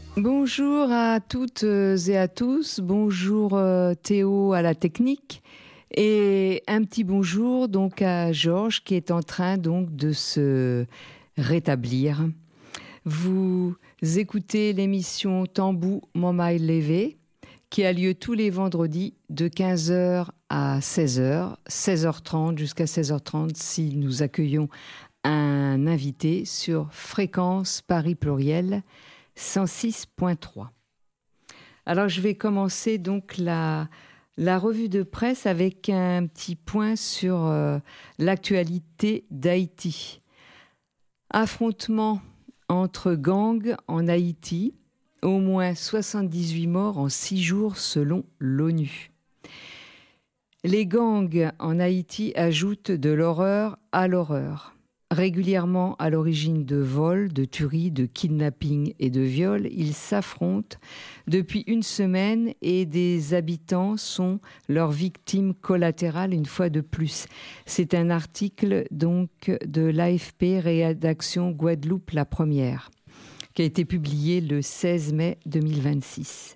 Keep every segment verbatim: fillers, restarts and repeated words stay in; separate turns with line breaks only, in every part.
Bonjour à toutes et à tous, bonjour euh, Théo à la technique et un petit bonjour donc à Georges qui est en train donc de se rétablir. Vous écoutez l'émission Tambou Mamaï Levé qui a lieu tous les vendredis de quinze heures à seize heures, seize heures trente jusqu'à seize heures trente si nous accueillons un invité sur Fréquence Paris Pluriel cent six point trois. Alors je vais commencer donc la, la revue de presse avec un petit point sur euh, l'actualité d'Haïti. Affrontement entre gangs en Haïti, au moins soixante-dix-huit morts en six jours selon l'ONU. Les gangs en Haïti ajoutent de l'horreur à l'horreur. Régulièrement à l'origine de vols, de tueries, de kidnappings et de viols, ils s'affrontent depuis une semaine et des habitants sont leurs victimes collatérales une fois de plus. C'est un article donc de l'A F P, rédaction Guadeloupe la première, qui a été publié le seize mai deux mille vingt-six.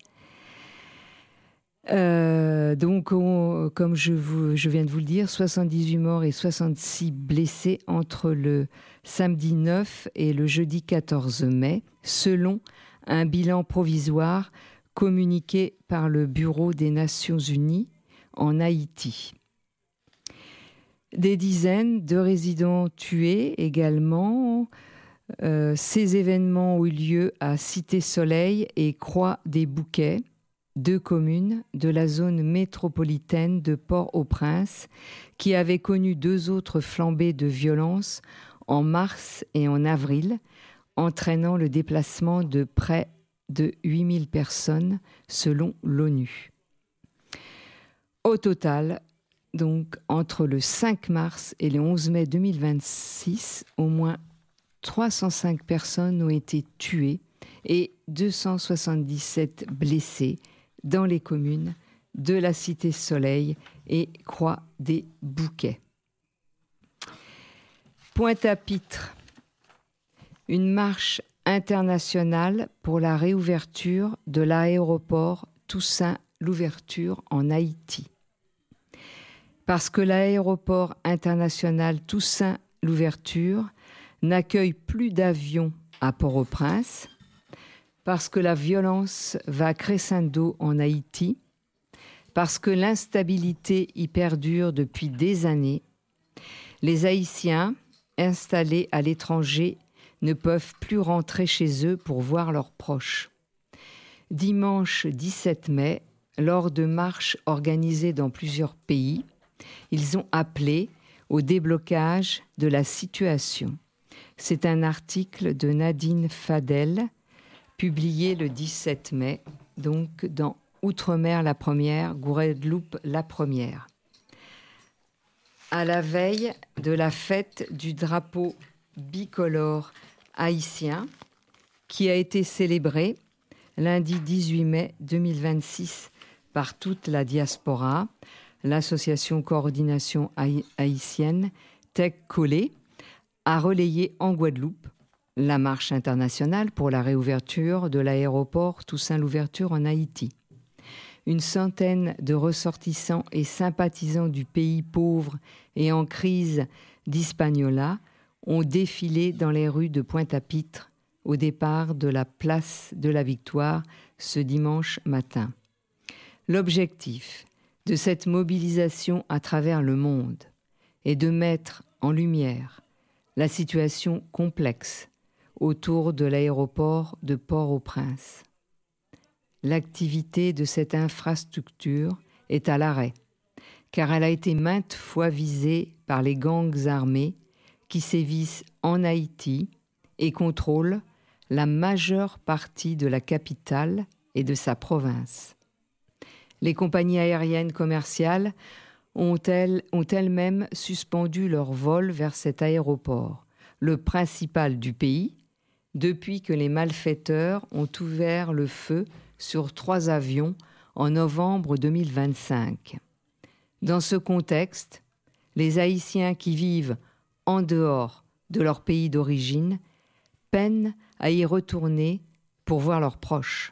Euh, donc, on, comme je, vous, je viens de vous le dire, soixante-dix-huit morts et soixante-six blessés entre le samedi neuf et le jeudi quatorze mai, selon un bilan provisoire communiqué par le Bureau des Nations Unies en Haïti. Des dizaines de résidents tués également. Euh, ces événements ont eu lieu à Cité-Soleil et Croix-des-Bouquets, deux communes de la zone métropolitaine de Port-au-Prince, qui avaient connu deux autres flambées de violence en mars et en avril, entraînant le déplacement de près de huit mille personnes selon l'ONU. Au total, donc entre le cinq mars et le onze mai deux mille vingt-six, au moins trois cent cinq personnes ont été tuées et deux cent soixante-dix-sept blessées dans les communes de la Cité-Soleil et Croix-des-Bouquets. Pointe-à-Pitre, une marche internationale pour la réouverture de l'aéroport Toussaint Louverture en Haïti. Parce que l'aéroport international Toussaint Louverture n'accueille plus d'avions à Port-au-Prince, parce que la violence va crescendo en Haïti, parce que l'instabilité y perdure depuis des années, les Haïtiens installés à l'étranger ne peuvent plus rentrer chez eux pour voir leurs proches. Dimanche dix-sept mai, lors de marches organisées dans plusieurs pays, ils ont appelé au déblocage de la situation. C'est un article de Nadine Fadel, publié le dix-sept mai, donc dans Outre-mer la première, Guadeloupe la première. À la veille de la fête du drapeau bicolore haïtien, qui a été célébrée lundi dix-huit mai deux mille vingt-six par toute la diaspora, l'association Coordination haïtienne Tech Collé a relayé en Guadeloupe la marche internationale pour la réouverture de l'aéroport Toussaint Louverture en Haïti. Une centaine de ressortissants et sympathisants du pays pauvre et en crise d'Hispaniola ont défilé dans les rues de Pointe-à-Pitre au départ de la place de la Victoire ce dimanche matin. L'objectif de cette mobilisation à travers le monde est de mettre en lumière la situation complexe autour de l'aéroport de Port-au-Prince. L'activité de cette infrastructure est à l'arrêt, car elle a été maintes fois visée par les gangs armés qui sévissent en Haïti et contrôlent la majeure partie de la capitale et de sa province. Les compagnies aériennes commerciales ont, elles, ont elles-mêmes suspendu leurs vols vers cet aéroport, le principal du pays, depuis que les malfaiteurs ont ouvert le feu sur trois avions en novembre deux mille vingt-cinq. Dans ce contexte, les Haïtiens qui vivent en dehors de leur pays d'origine peinent à y retourner pour voir leurs proches.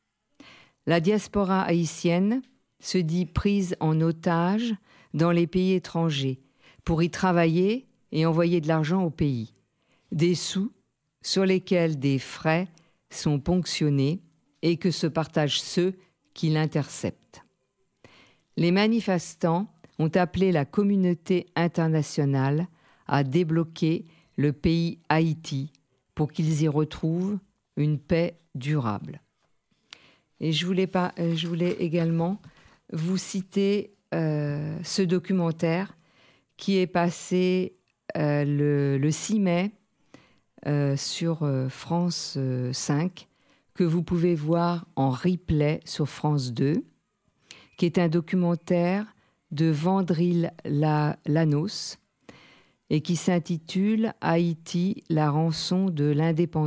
La diaspora haïtienne se dit prise en otage dans les pays étrangers pour y travailler et envoyer de l'argent au pays. Des sous sur lesquels des frais sont ponctionnés et que se partagent ceux qui l'interceptent. Les manifestants ont appelé la communauté internationale à débloquer le pays Haïti pour qu'ils y retrouvent une paix durable. Et je voulais, pas, je voulais également vous citer euh, ce documentaire qui est passé euh, le, le six mai euh, sur euh, France cinq, que vous pouvez voir en replay sur France deux, qui est un documentaire de Vandril Lanos et qui s'intitule « Haïti, la rançon de l'indépendance ».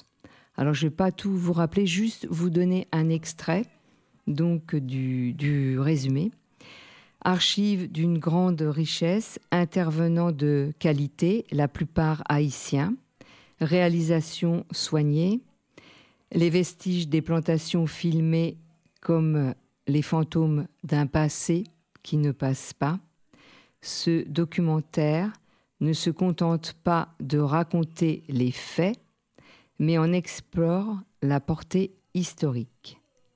Alors, je ne vais pas tout vous rappeler, juste vous donner un extrait donc, du, du résumé. Archives d'une grande richesse, intervenants de qualité, la plupart haïtiens, réalisation soignée, les vestiges des plantations filmées comme les fantômes d'un passé qui ne passe pas. Ce documentaire ne se contente pas de raconter les faits, mais en explore la portée historique.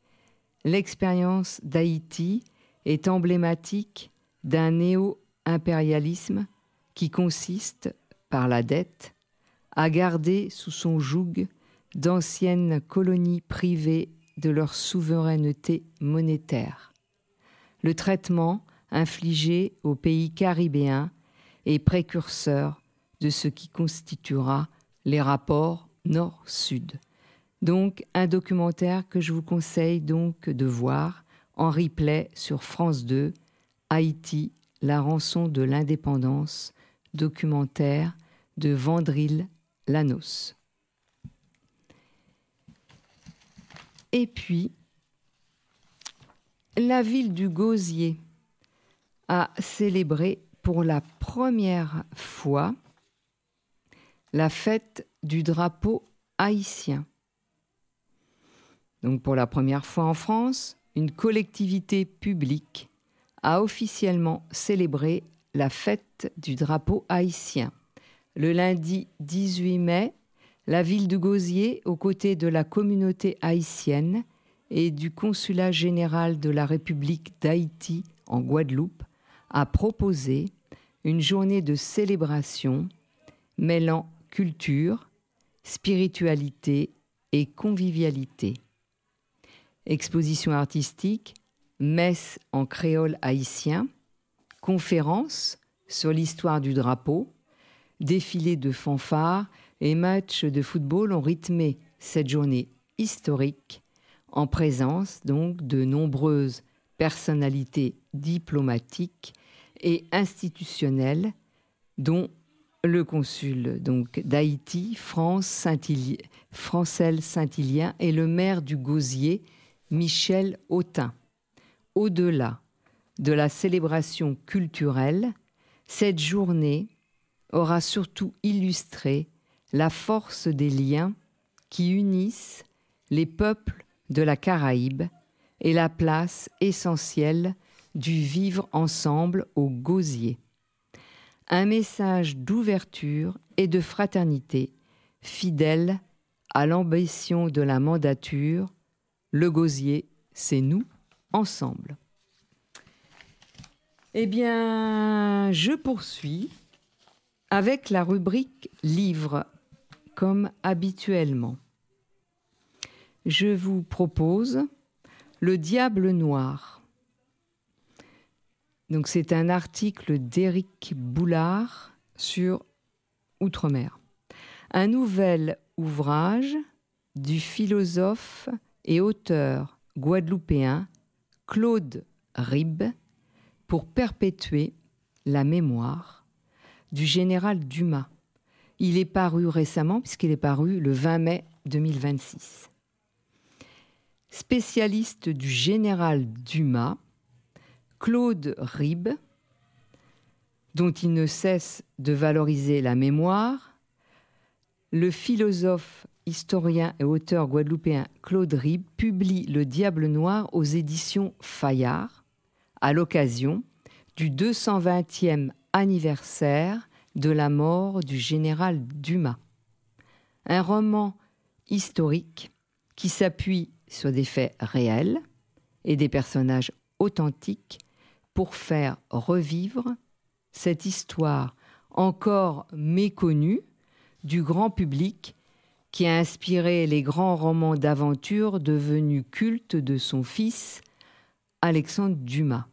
L'expérience d'Haïti est emblématique d'un néo-impérialisme qui consiste, par la dette, à garder sous son joug d'anciennes colonies privées de leur souveraineté monétaire. Le traitement infligé aux pays caribéens est précurseur de ce qui constituera les rapports Nord-Sud. Donc, un documentaire que je vous conseille donc de voir en replay sur France deux, Haïti, la rançon de l'indépendance, documentaire de Vandril Lanos. Et puis, la ville du Gosier a célébré pour la première fois la fête du drapeau haïtien. Donc pour la première fois en France, une collectivité publique a officiellement célébré la fête du drapeau haïtien. Le lundi dix-huit mai, la ville de Gosier, aux côtés de la communauté haïtienne et du consulat général de la République d'Haïti en Guadeloupe, a proposé une journée de célébration mêlant culture, spiritualité et convivialité. Exposition artistique, messe en créole haïtien, conférences sur l'histoire du drapeau, défilés de fanfares et matchs de football ont rythmé cette journée historique en présence donc de nombreuses personnalités diplomatiques et institutionnelles, dont le consul donc d'Haïti, France Saint-Hilien, Francel Saint-Hilien, et le maire du Gosier, Michel Autain. Au-delà de la célébration culturelle, cette journée aura surtout illustré la force des liens qui unissent les peuples de la Caraïbe et la place essentielle du vivre ensemble au Gosier. Un message d'ouverture et de fraternité fidèle à l'ambition de la mandature. Le Gosier, c'est nous, ensemble. Eh bien, je poursuis avec la rubrique livres, comme habituellement. Je vous propose Le Diable Noir. Donc, c'est un article d'Éric Boulard sur Outre-mer. Un nouvel ouvrage du philosophe et auteur guadeloupéen Claude Ribes pour perpétuer la mémoire du général Dumas. Il est paru récemment, puisqu'il est paru le vingt mai deux mille vingt-six. Spécialiste du général Dumas, Claude Ribes, dont il ne cesse de valoriser la mémoire, le philosophe historien et auteur guadeloupéen Claude Ribes publie Le Diable Noir aux éditions Fayard à l'occasion du deux cent vingtième anniversaire de la mort du général Dumas. Un roman historique qui s'appuie sur des faits réels et des personnages authentiques pour faire revivre cette histoire encore méconnue du grand public qui a inspiré les grands romans d'aventure devenus cultes de son fils Alexandre Dumas.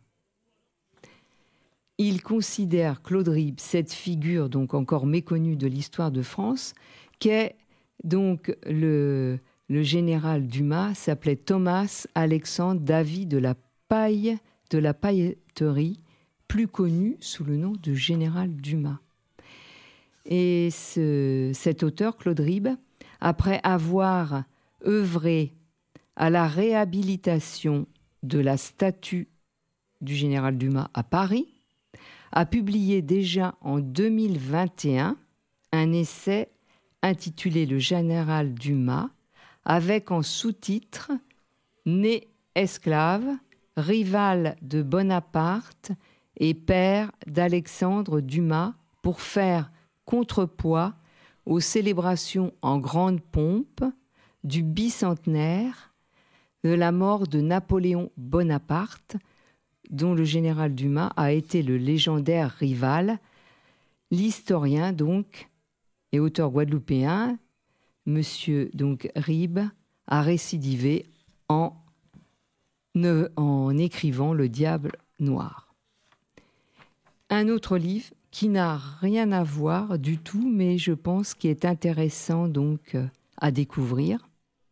Il considère, Claude Ribes, cette figure donc encore méconnue de l'histoire de France, qu'est donc le, le général Dumas, s'appelait Thomas Alexandre Davy de la Paille, de la Pailletterie, plus connu sous le nom de général Dumas. Et ce, cet auteur, Claude Ribes, après avoir œuvré à la réhabilitation de la statue du général Dumas à Paris, a publié déjà en deux mille vingt et un un essai intitulé Le général Dumas, avec en sous-titre « Né esclave, rival de Bonaparte et père d'Alexandre Dumas pour faire contrepoids aux célébrations en grande pompe du bicentenaire de la mort de Napoléon Bonaparte, dont le général Dumas a été le légendaire rival. L'historien donc et auteur guadeloupéen, Monsieur donc Ribes, a récidivé en, ne, en écrivant Le Diable Noir. Un autre livre qui n'a rien à voir du tout, mais je pense qu'il est intéressant donc à découvrir,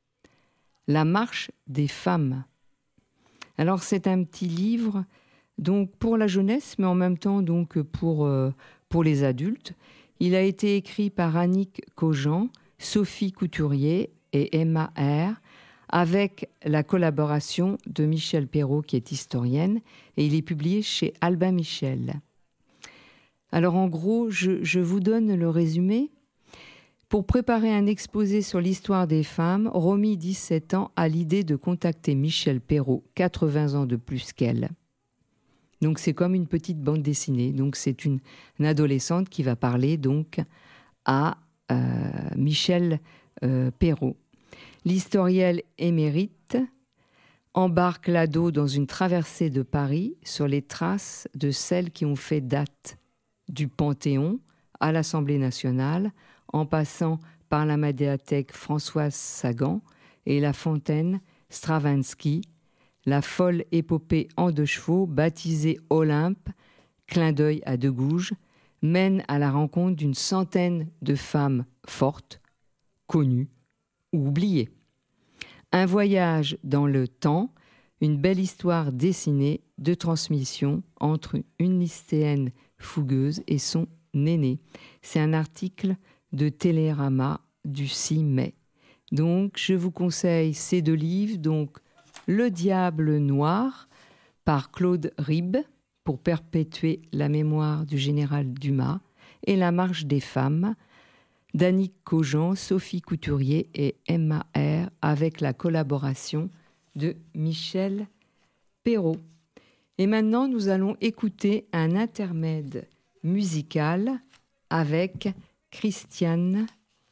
La Marche des femmes. Alors c'est un petit livre donc pour la jeunesse, mais en même temps donc pour, euh, pour les adultes. Il a été écrit par Annick Cogent, Sophie Couturier et Emma R, avec la collaboration de Michel Perrault, qui est historienne, et il est publié chez Albin Michel. Alors en gros, je, je vous donne le résumé. Pour préparer un exposé sur l'histoire des femmes, Romy, dix-sept ans, a l'idée de contacter Michel Perrault, quatre-vingts ans de plus qu'elle. Donc c'est comme une petite bande dessinée. Donc c'est une, une adolescente qui va parler donc à euh, Michel euh, Perrault. L'historienne émérite embarque l'ado dans une traversée de Paris sur les traces de celles qui ont fait date, du Panthéon à l'Assemblée nationale, en passant par la médiathèque Françoise Sagan et la fontaine Stravinsky, la folle épopée en deux chevaux, baptisée Olympe, clin d'œil à De Gouges, mène à la rencontre d'une centaine de femmes fortes, connues ou oubliées. Un voyage dans le temps, une belle histoire dessinée de transmission entre une lycéenne fougueuse et son aîné. C'est un article de Télérama du six mai. Donc, je vous conseille ces deux livres, donc Le Diable Noir par Claude Ribes pour perpétuer la mémoire du général Dumas et La Marche des femmes d'Annick Cogent, Sophie Couturier et Emma R avec la collaboration de Michel Perrault. Et maintenant, nous allons écouter un intermède musical avec Christiane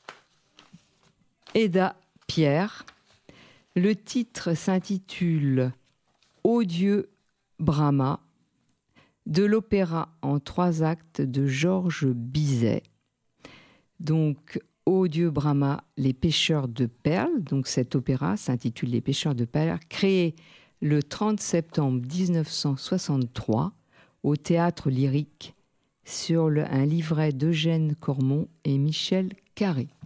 Eda Pierre. Le titre s'intitule « Ô Dieu Brahma » de l'opéra en trois actes de Georges Bizet. Donc, Ô Dieu Brahma, les pêcheurs de perles. Donc, cet opéra s'intitule Les pêcheurs de perles, créé le trente septembre dix-neuf cent soixante-trois au Théâtre Lyrique sur le, un livret d'Eugène Cormon et Michel Carré.